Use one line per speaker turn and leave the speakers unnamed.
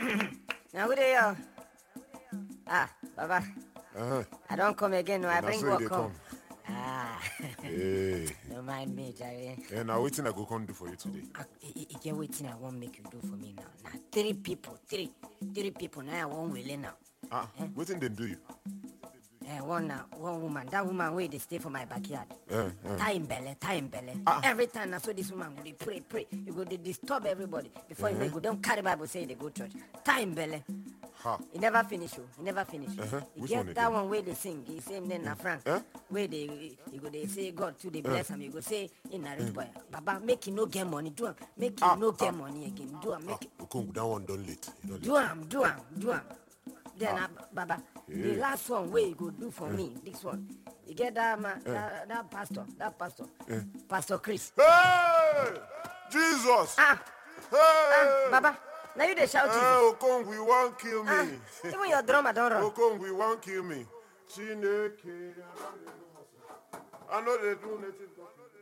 Now, who they are? Baba.
Uh-huh.
I don't come again, no. I bring
so
work
they
come.
come. Hey.
Don't mind me, Jerry.
And now waiting I go come do for you today.
You get waiting I won't make you do for me now. Now, three people now I won't will now.
Waiting then do you?
One woman, that woman where they stay for my backyard. Time belly. Every time I saw this woman, they pray. You go they disturb everybody before you go. Don't carry Bible say they go church. Time belly. He never finish you. He never finish. You get that one where they sing. He same name na Frank. Where they you go they say God to the bless him. You go say in a rich boy. Baba make you no get money. Do him. Make you no get money again. Do him. Make
that one done late.
do him. Then Baba, the last one where you go do for me, this one. You get that man, that pastor, Pastor Chris.
Hey! Jesus! Hey!
Baba, now you they shout Jesus.
Hey, Okong, we won't kill me.
Even your drummer don't run.
Okong, we won't kill me. I know they do nothing.